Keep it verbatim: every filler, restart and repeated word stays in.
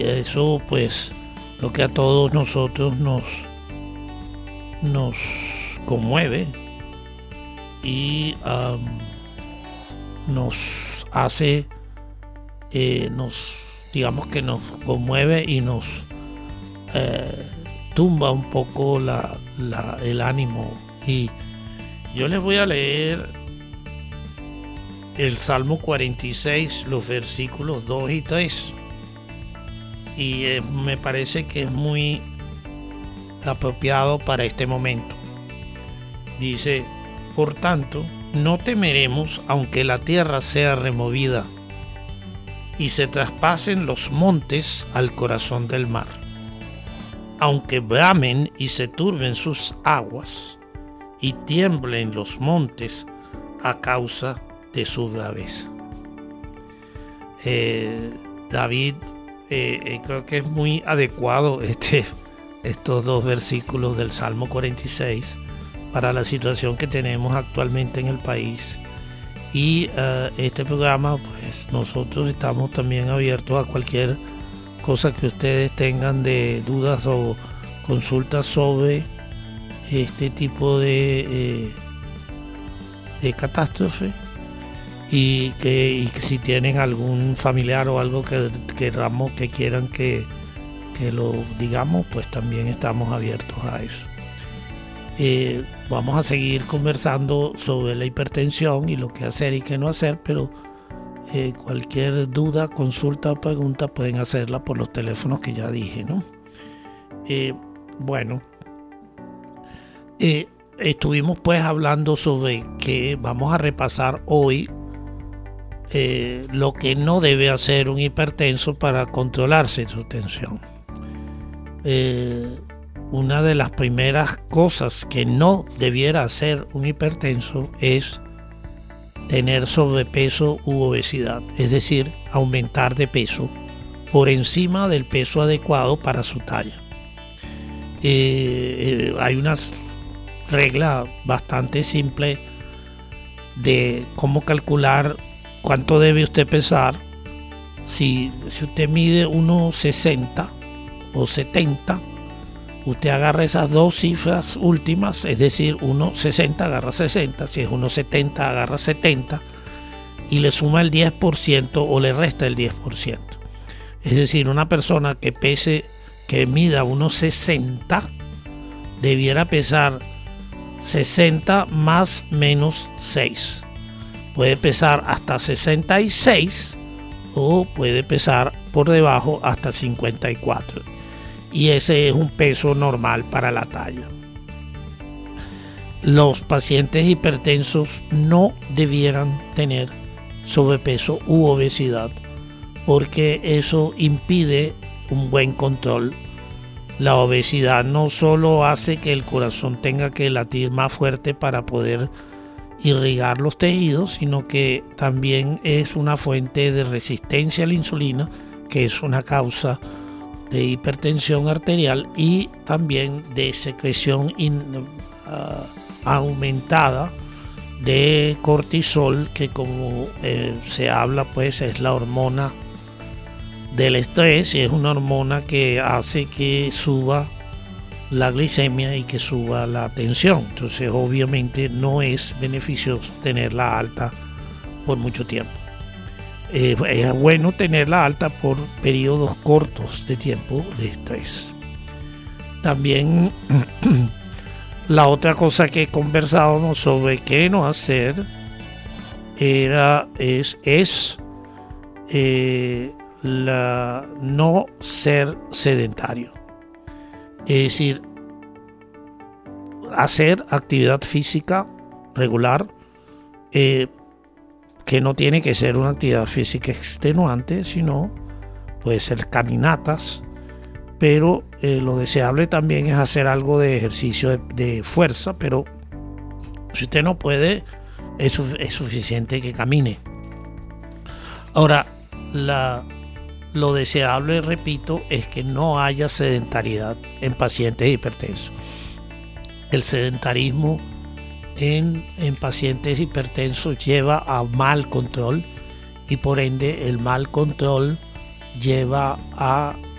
Eso pues lo que a todos nosotros nos, nos conmueve y um, nos hace, eh, nos digamos que nos conmueve y nos eh, tumba un poco la, la, el ánimo. Y yo les voy a leer el Salmo cuarenta y seis, los versículos dos y tres. Y eh, me parece que es muy apropiado para este momento. Dice: por tanto, no temeremos aunque la tierra sea removida y se traspasen los montes al corazón del mar, aunque bramen y se turben sus aguas y tiemblen los montes a causa de su braveza. Eh, David Eh, eh, creo que es muy adecuado este, estos dos versículos del Salmo cuarenta y seis para la situación que tenemos actualmente en el país. Y uh, este programa, pues nosotros estamos también abiertos a cualquier cosa que ustedes tengan de dudas o consultas sobre este tipo de, eh, de catástrofe. Y que, y que si tienen algún familiar o algo que queramos que quieran que, que lo digamos, pues también estamos abiertos a eso. Eh, vamos a seguir conversando sobre la hipertensión y lo que hacer y qué no hacer, pero eh, cualquier duda, consulta o pregunta pueden hacerla por los teléfonos que ya dije, ¿no? Eh, bueno, eh, estuvimos pues hablando sobre que vamos a repasar hoy Eh, lo que no debe hacer un hipertenso para controlarse su tensión. Eh, una de las primeras cosas que no debiera hacer un hipertenso es tener sobrepeso u obesidad, es decir, aumentar de peso por encima del peso adecuado para su talla. Eh, eh, hay una regla bastante simple de cómo calcular cuánto debe usted pesar. Si, si usted mide uno sesenta o setenta, usted agarra esas dos cifras últimas, es decir, uno sesenta agarra sesenta, si es uno setenta agarra setenta y le suma el diez por ciento o le resta el diez por ciento. Es decir, una persona que pese, que mida uno sesenta, debiera pesar sesenta más menos seis. Puede pesar hasta sesenta y seis o puede pesar por debajo hasta cincuenta y cuatro. Y ese es un peso normal para la talla. Los pacientes hipertensos no debieran tener sobrepeso u obesidad porque eso impide un buen control. La obesidad no solo hace que el corazón tenga que latir más fuerte para poder irrigar los tejidos, sino que también es una fuente de resistencia a la insulina, que es una causa de hipertensión arterial, y también de secreción in, uh, aumentada de cortisol, que como eh, se habla pues es la hormona del estrés, y es una hormona que hace que suba la glicemia y que suba la tensión. Entonces obviamente no es beneficioso tenerla alta por mucho tiempo. Eh, es bueno tenerla alta por periodos cortos de tiempo de estrés. También la otra cosa que conversábamos sobre qué no hacer era es, es eh, la no ser sedentario. Es decir, hacer actividad física regular, eh, que no tiene que ser una actividad física extenuante, sino puede ser caminatas, pero eh, lo deseable también es hacer algo de ejercicio de, de fuerza, pero si usted no puede, es, es suficiente que camine. Ahora, la... Lo deseable, repito, es que no haya sedentariedad en pacientes hipertensos. El sedentarismo en, en pacientes hipertensos lleva a mal control y por ende el mal control lleva a